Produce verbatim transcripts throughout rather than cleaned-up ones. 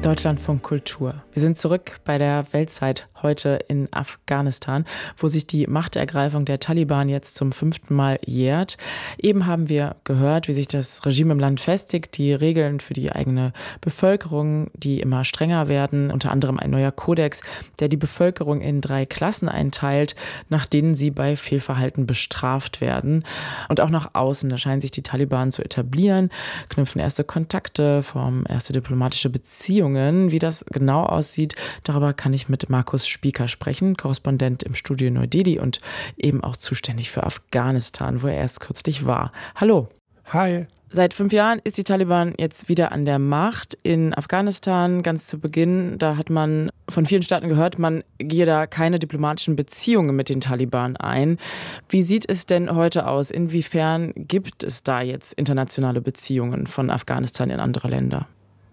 Deutschlandfunk Kultur. Wir sind zurück bei der Weltzeit heute in Afghanistan, wo sich die Machtergreifung der Taliban jetzt zum fünften Mal jährt. Eben haben wir gehört, wie sich das Regime im Land festigt, die Regeln für die eigene Bevölkerung, die immer strenger werden, unter anderem ein neuer Kodex, der die Bevölkerung in drei Klassen einteilt, nach denen sie bei Fehlverhalten bestraft werden. Und auch nach außen, da scheinen sich die Taliban zu etablieren, knüpfen erste Kontakte, formen erste diplomatische Beziehungen. Wie das genau aussieht, darüber kann ich mit Markus Spieker sprechen, Korrespondent im Studio Neu-Delhi und eben auch zuständig für Afghanistan, wo er erst kürzlich war. Hallo. Hi. Seit fünf Jahren ist die Taliban jetzt wieder an der Macht in Afghanistan. Ganz zu Beginn, da hat man von vielen Staaten gehört, man gehe da keine diplomatischen Beziehungen mit den Taliban ein. Wie sieht es denn heute aus? Inwiefern gibt es da jetzt internationale Beziehungen von Afghanistan in andere Länder?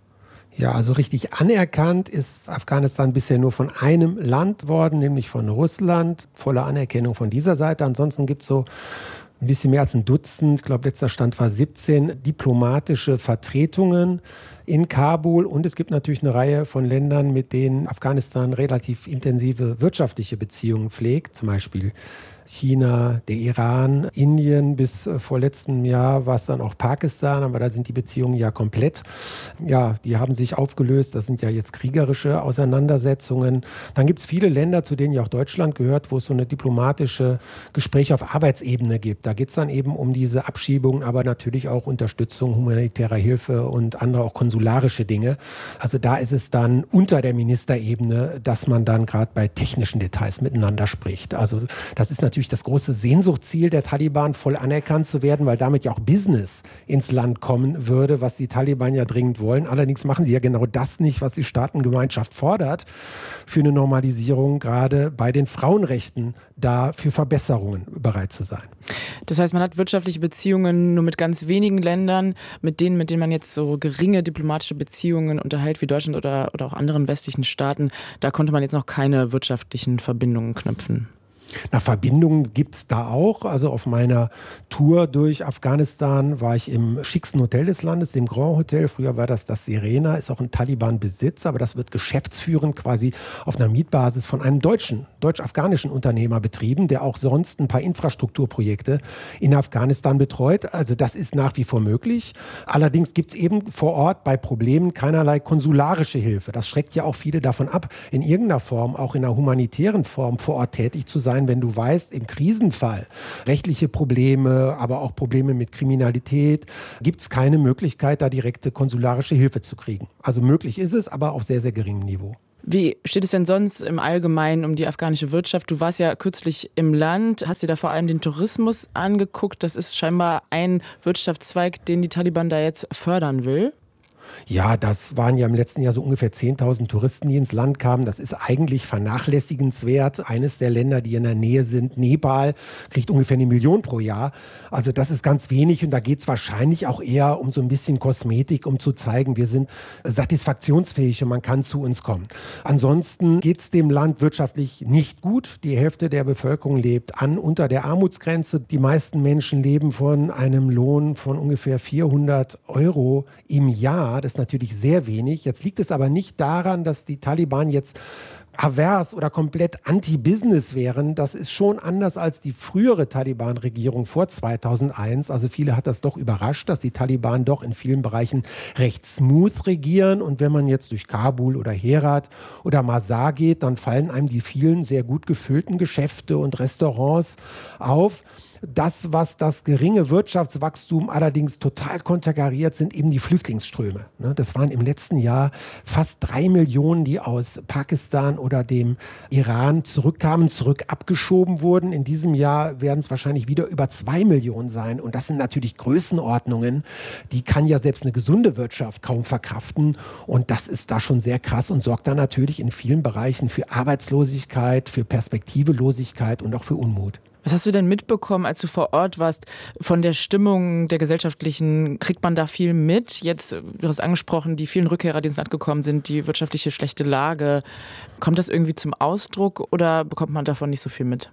Ja, also richtig anerkannt ist Afghanistan bisher nur von einem Land worden, nämlich von Russland. Volle Anerkennung von dieser Seite. Ansonsten gibt es so ein bisschen mehr als ein Dutzend, ich glaube letzter Stand war siebzehn, diplomatische Vertretungen in Kabul. Und es gibt natürlich eine Reihe von Ländern, mit denen Afghanistan relativ intensive wirtschaftliche Beziehungen pflegt. Zum Beispiel China, der Iran, Indien, bis vor letztem Jahr war es dann auch Pakistan, aber da sind die Beziehungen ja komplett, ja, die haben sich aufgelöst, das sind ja jetzt kriegerische Auseinandersetzungen. Dann gibt es viele Länder, zu denen ja auch Deutschland gehört, wo es so eine diplomatische Gespräche auf Arbeitsebene gibt. Da geht es dann eben um diese Abschiebungen, aber natürlich auch Unterstützung humanitärer Hilfe und andere auch konsularische Dinge. Also da ist es dann unter der Ministerebene, dass man dann gerade bei technischen Details miteinander spricht. Also das ist natürlich das große Sehnsuchtsziel der Taliban, voll anerkannt zu werden, weil damit ja auch Business ins Land kommen würde, was die Taliban ja dringend wollen. Allerdings machen sie ja genau das nicht, was die Staatengemeinschaft fordert, für eine Normalisierung, gerade bei den Frauenrechten, da für Verbesserungen bereit zu sein. Das heißt, man hat wirtschaftliche Beziehungen nur mit ganz wenigen Ländern, mit denen, mit denen man jetzt so geringe diplomatische Beziehungen unterhält, wie Deutschland oder, oder auch anderen westlichen Staaten. Da konnte man jetzt noch keine wirtschaftlichen Verbindungen knüpfen. Na, Verbindungen gibt es da auch. Also auf meiner Tour durch Afghanistan war ich im schicksten Hotel des Landes, dem Grand Hotel. Früher war das das Serena, ist auch ein Taliban-Besitz, aber das wird geschäftsführend quasi auf einer Mietbasis von einem deutschen, deutsch-afghanischen Unternehmer betrieben, der auch sonst ein paar Infrastrukturprojekte in Afghanistan betreut. Also das ist nach wie vor möglich. Allerdings gibt es eben vor Ort bei Problemen keinerlei konsularische Hilfe. Das schreckt ja auch viele davon ab, in irgendeiner Form, auch in einer humanitären Form vor Ort tätig zu sein, wenn du weißt, im Krisenfall rechtliche Probleme, aber auch Probleme mit Kriminalität, gibt es keine Möglichkeit, da direkte konsularische Hilfe zu kriegen. Also möglich ist es, aber auf sehr, sehr geringem Niveau. Wie steht es denn sonst im Allgemeinen um die afghanische Wirtschaft? Du warst ja kürzlich im Land, hast dir da vor allem den Tourismus angeguckt. Das ist scheinbar ein Wirtschaftszweig, den die Taliban da jetzt fördern will. Ja, das waren ja im letzten Jahr so ungefähr zehntausend Touristen, die ins Land kamen. Das ist eigentlich vernachlässigenswert. Eines der Länder, die in der Nähe sind, Nepal, kriegt ungefähr eine Million pro Jahr. Also das ist ganz wenig und da geht es wahrscheinlich auch eher um so ein bisschen Kosmetik, um zu zeigen, wir sind satisfaktionsfähig und man kann zu uns kommen. Ansonsten geht es dem Land wirtschaftlich nicht gut. Die Hälfte der Bevölkerung lebt an unter der Armutsgrenze. Die meisten Menschen leben von einem Lohn von ungefähr vierhundert Euro im Jahr. Das ist natürlich sehr wenig. Jetzt liegt es aber nicht daran, dass die Taliban jetzt avers oder komplett anti-Business wären. Das ist schon anders als die frühere Taliban-Regierung vor zweitausendeins. Also viele hat das doch überrascht, dass die Taliban doch in vielen Bereichen recht smooth regieren. Und wenn man jetzt durch Kabul oder Herat oder Mazar geht, dann fallen einem die vielen sehr gut gefüllten Geschäfte und Restaurants auf. Das, was das geringe Wirtschaftswachstum allerdings total konterkariert, sind eben die Flüchtlingsströme. Das waren im letzten Jahr fast drei Millionen, die aus Pakistan oder dem Iran zurückkamen, zurück abgeschoben wurden. In diesem Jahr werden es wahrscheinlich wieder über zwei Millionen sein. Und das sind natürlich Größenordnungen, die kann ja selbst eine gesunde Wirtschaft kaum verkraften. Und das ist da schon sehr krass und sorgt dann natürlich in vielen Bereichen für Arbeitslosigkeit, für Perspektivelosigkeit und auch für Unmut. Was hast du denn mitbekommen, als du vor Ort warst, von der Stimmung der gesellschaftlichen? Kriegt man da viel mit? Jetzt, du hast angesprochen, die vielen Rückkehrer, die ins Land gekommen sind, die wirtschaftliche schlechte Lage. Kommt das irgendwie zum Ausdruck oder bekommt man davon nicht so viel mit?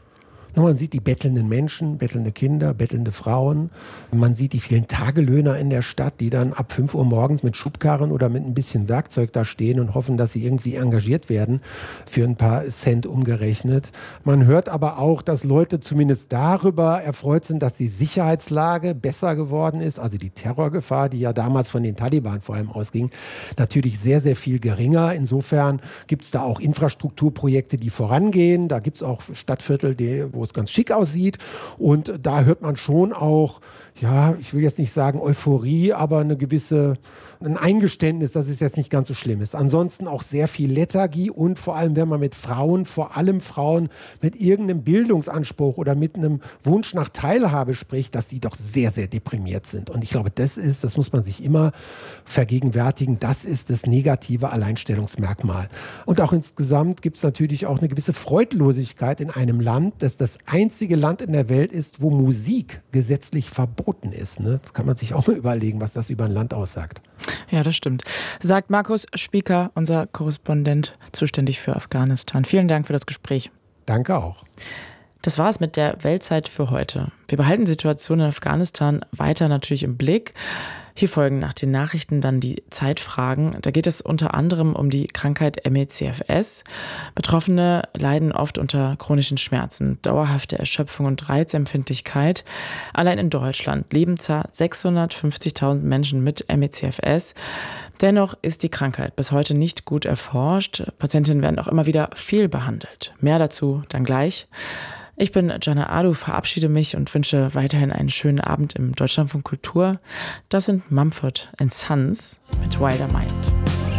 Man sieht die bettelnden Menschen, bettelnde Kinder, bettelnde Frauen. Man sieht die vielen Tagelöhner in der Stadt, die dann ab fünf Uhr morgens mit Schubkarren oder mit ein bisschen Werkzeug da stehen und hoffen, dass sie irgendwie engagiert werden, für ein paar Cent umgerechnet. Man hört aber auch, dass Leute zumindest darüber erfreut sind, dass die Sicherheitslage besser geworden ist. Also die Terrorgefahr, die ja damals von den Taliban vor allem ausging, natürlich sehr, sehr viel geringer. Insofern gibt es da auch Infrastrukturprojekte, die vorangehen. Da gibt es auch Stadtviertel, die, wo es ganz schick aussieht. Und da hört man schon auch, ja, ich will jetzt nicht sagen Euphorie, aber eine gewisse, ein Eingeständnis, dass es jetzt nicht ganz so schlimm ist. Ansonsten auch sehr viel Lethargie und vor allem, wenn man mit Frauen, vor allem Frauen mit irgendeinem Bildungsanspruch oder mit einem Wunsch nach Teilhabe spricht, dass die doch sehr, sehr deprimiert sind. Und ich glaube, das ist, das muss man sich immer vergegenwärtigen, das ist das negative Alleinstellungsmerkmal. Und auch insgesamt gibt es natürlich auch eine gewisse Freudlosigkeit in einem Land, das das einzige Land in der Welt ist, wo Musik gesetzlich verboten ist. Ne? Das kann man sich auch mal überlegen, was das über ein Land aussagt. Ja, das stimmt. Sagt Markus Spieker, unser Korrespondent, zuständig für Afghanistan. Vielen Dank für das Gespräch. Danke auch. Das war es mit der Weltzeit für heute. Wir behalten die Situation in Afghanistan weiter natürlich im Blick. Hier folgen nach den Nachrichten dann die Zeitfragen. Da geht es unter anderem um die Krankheit M E C F S. Betroffene leiden oft unter chronischen Schmerzen, dauerhafte Erschöpfung und Reizempfindlichkeit. Allein in Deutschland leben ca. sechshundertfünfzigtausend Menschen mit M E C F S. Dennoch ist die Krankheit bis heute nicht gut erforscht. Patientinnen werden auch immer wieder fehlbehandelt. Mehr dazu dann gleich. Ich bin Jana Adu, verabschiede mich und wünsche weiterhin einen schönen Abend im Deutschlandfunk Kultur. Das sind Mumford and Sons mit Wilder Mind.